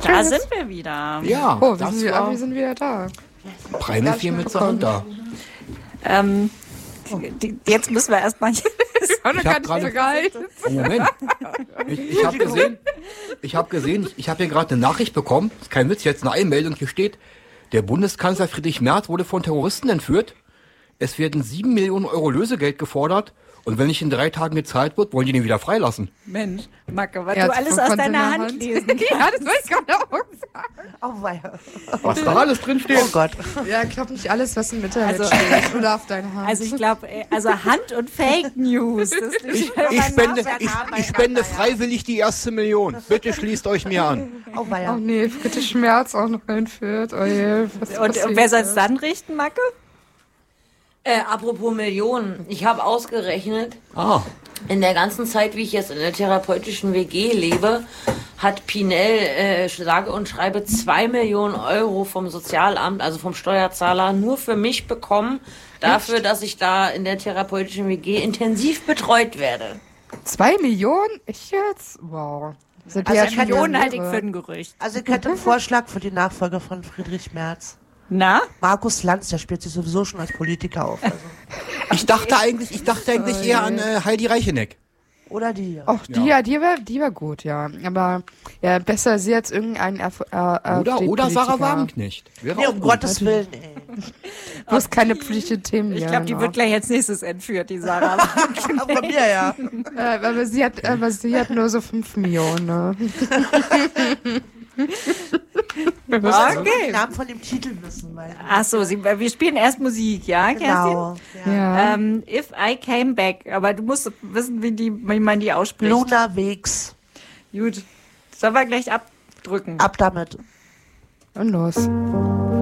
Da sind wir wieder. Ja, Oh, das wir sind wieder da. Breine hier mit zur Hand da. Jetzt müssen wir erstmal. Ich war noch Ich gar hab nicht gerade- bereit. Moment. Ich habe gesehen, ich habe hier gerade eine Nachricht bekommen, das ist kein Witz, jetzt eine Einmeldung, hier steht, der Bundeskanzler Friedrich Merz wurde von Terroristen entführt. Es werden 7 Millionen Euro Lösegeld gefordert und wenn nicht in 3 Tagen gezahlt wird, wollen die den wieder freilassen. Mensch, Macke, was Er du hat's alles von aus seiner deiner Hand Hand. lesen Ja, das wollte ich gerade auch sagen. Oh, weia. Was da alles drin steht. Oh Gott. Ja, ich glaube nicht alles, was im Internet Also- steht. Oder auf deine Hand. Also ich glaube, also Hand- und Fake News. Das ist Ich spende freiwillig die erste Million. Bitte schließt euch mir an. Oh, weia. Oh nee, Fritte Schmerz auch noch entführt. Oh je, was und passiert wer soll es da? dann richten, Macke? Apropos Millionen, ich habe ausgerechnet, Ah, in der ganzen Zeit, wie ich jetzt in der therapeutischen WG lebe, hat Pinel sage und schreibe 2 Millionen Euro vom Sozialamt, also vom Steuerzahler, nur für mich bekommen, dafür, dass ich da in der therapeutischen WG intensiv betreut werde. 2 Millionen? Ich jetzt? Wow. Sind die Also ja ich schon Millionen halte ich Millionäre. für ein Gerücht. Also ich hätte einen Vorschlag für die Nachfolger von Friedrich Merz. Na? Markus Lanz, der spielt sich sowieso schon als Politiker auf. Also. ich dachte eigentlich eher an Heidi Reicheneck. Oder die hier. Och, die wär gut, ja. Aber ja, besser sie als irgendein Oder Sarah Wagenknecht. Wäre Nee, auch um gut. Gottes Willen, ey. Bloß keine politischen Themen. Ich ja, glaube, die genau. wird gleich als nächstes entführt, die Sarah. Von mir, ja. Aber sie hat nur so 5 Millionen, ne? Den Okay. Namen von dem Titel wissen, weil. Ach so, wir spielen erst Musik, ja, Kerstin? Genau. Ja. Ja. If I Came Back. Aber du musst wissen, wie man die ausspricht. Luna Wegs. Gut. Sollen wir gleich abdrücken? Ab damit. Und los.